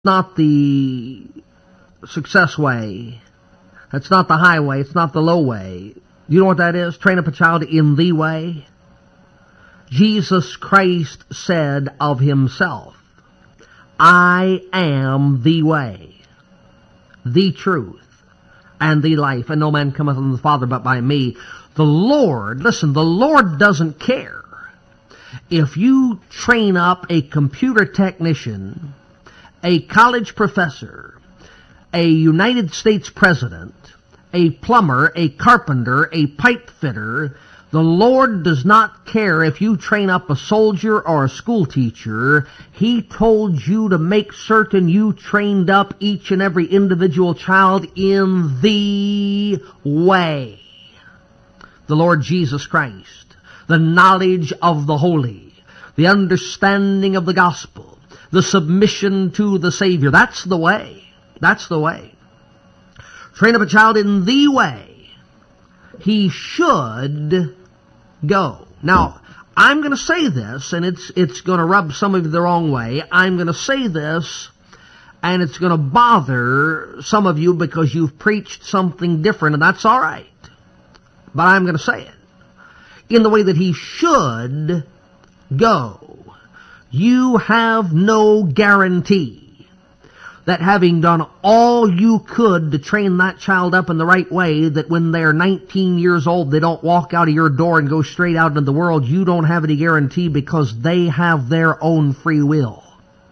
not the success way. That's not the highway. It's not the low way. You know what that is? Train up a child in the way. Jesus Christ said of himself, I am the way, the truth, and the life, and no man cometh unto the Father but by me. The Lord, listen, the Lord doesn't care if you train up a computer technician, a college professor, a United States president, a plumber, a carpenter, a pipe fitter. The Lord does not care if you train up a soldier or a school teacher. He told you to make certain you trained up each and every individual child in the way. The Lord Jesus Christ, the knowledge of the holy, the understanding of the gospel, the submission to the Savior. That's the way. That's the way. Train up a child in the way he should go. Now, I'm going to say this, and it's going to rub some of you the wrong way. I'm going to say this, and it's going to bother some of you because you've preached something different, and that's all right. But I'm going to say it. In the way that he should go, you have no guarantee that having done all you could to train that child up in the right way, that when they're 19 years old, they don't walk out of your door and go straight out into the world. You don't have any guarantee because they have their own free will.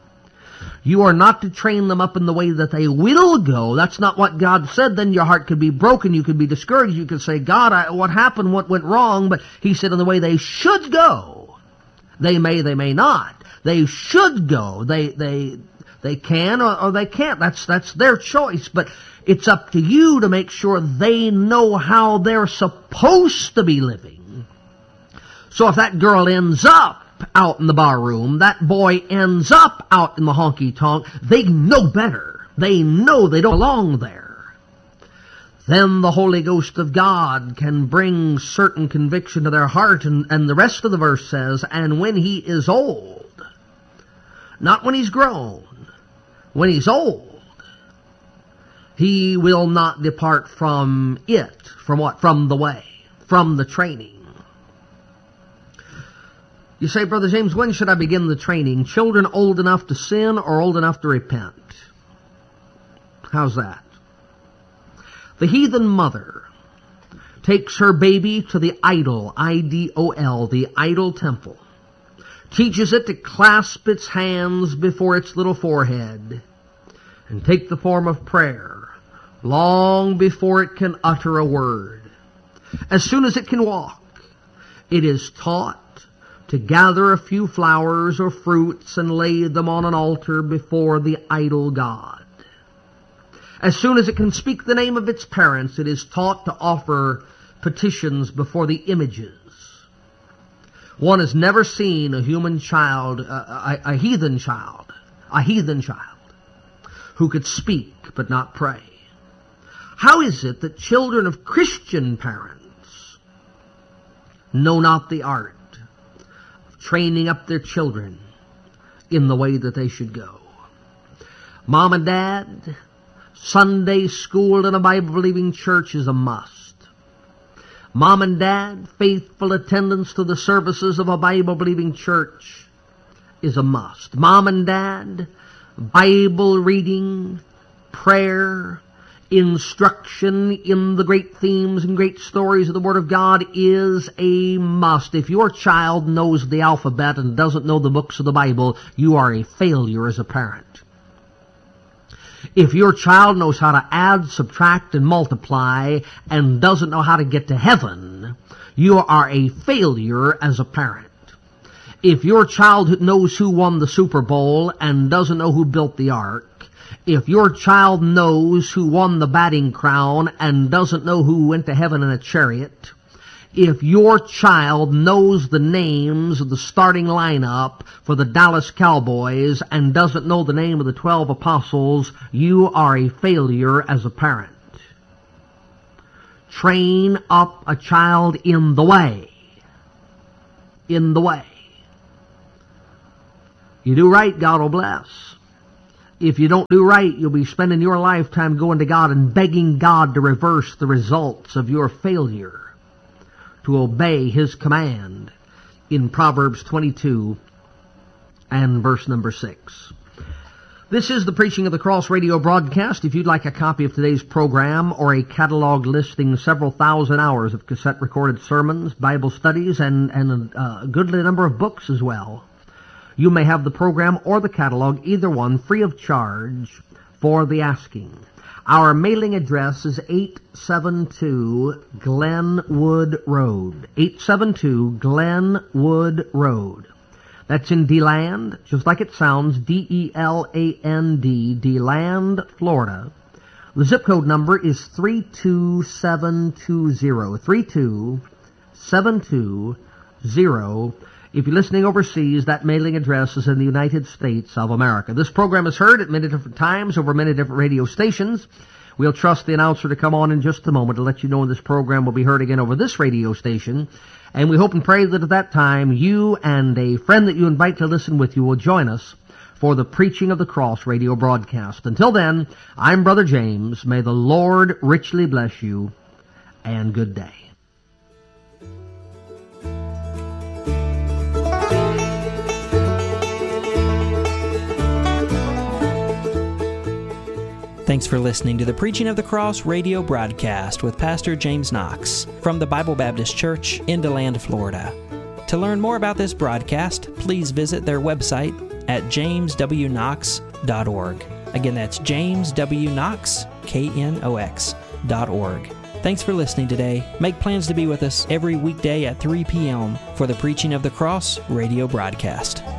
You are not to train them up in the way that they will go. That's not what God said. Then your heart could be broken. You could be discouraged. You could say, God, what happened? What went wrong? But he said in the way they should go. They may not. They should go. They can or they can't. That's their choice. But it's up to you to make sure they know how they're supposed to be living. So if that girl ends up out in the bar room, that boy ends up out in the honky-tonk, they know better. They know they don't belong there. Then the Holy Ghost of God can bring certain conviction to their heart, and the rest of the verse says, and when he is old, not when he's grown, when he's old, he will not depart from it. From what? From the way. From the training. You say, Brother James, when should I begin the training? Children old enough to sin or old enough to repent? How's that? The heathen mother takes her baby to the idol, I-D-O-L, the idol temple. Teaches it to clasp its hands before its little forehead and take the form of prayer long before it can utter a word. As soon as it can walk, it is taught to gather a few flowers or fruits and lay them on an altar before the idol god. As soon as it can speak the name of its parents, it is taught to offer petitions before the images. One has never seen a human child, a heathen child, who could speak but not pray. How is it that children of Christian parents know not the art of training up their children in the way that they should go? Mom and Dad, Sunday school and a Bible-believing church is a must. Mom and Dad, faithful attendance to the services of a Bible-believing church is a must. Mom and Dad, Bible reading, prayer, instruction in the great themes and great stories of the Word of God is a must. If your child knows the alphabet and doesn't know the books of the Bible, you are a failure as a parent. If your child knows how to add, subtract, and multiply and doesn't know how to get to heaven, you are a failure as a parent. If your child knows who won the Super Bowl and doesn't know who built the ark, if your child knows who won the batting crown and doesn't know who went to heaven in a chariot, if your child knows the names of the starting lineup for the Dallas Cowboys and doesn't know the name of the 12 apostles, you are a failure as a parent. Train up a child in the way. In the way. You do right, God will bless. If you don't do right, you'll be spending your lifetime going to God and begging God to reverse the results of your failure to obey His command in Proverbs 22 and verse number 6. This is the Preaching of the Cross radio broadcast. If you'd like a copy of today's program or a catalog listing several thousand hours of cassette-recorded sermons, Bible studies, and a goodly number of books as well, you may have the program or the catalog, either one, free of charge for the asking. Our mailing address is 872 Glenwood Road. 872 Glenwood Road. That's in DeLand, just like it sounds, D-E-L-A-N-D, DeLand, Florida. The zip code number is 32720. 32720. If you're listening overseas, that mailing address is in the United States of America. This program is heard at many different times over many different radio stations. We'll trust the announcer to come on in just a moment to let you know when this program will be heard again over this radio station. And we hope and pray that at that time, you and a friend that you invite to listen with you will join us for the Preaching of the Cross radio broadcast. Until then, I'm Brother James. May the Lord richly bless you, and good day. Thanks for listening to the Preaching of the Cross radio broadcast with Pastor James Knox from the Bible Baptist Church in DeLand, Florida. To learn more about this broadcast, please visit their website at jameswknox.org. Again, that's jameswknox.org. Thanks for listening today. Make plans to be with us every weekday at 3 p.m. for the Preaching of the Cross radio broadcast.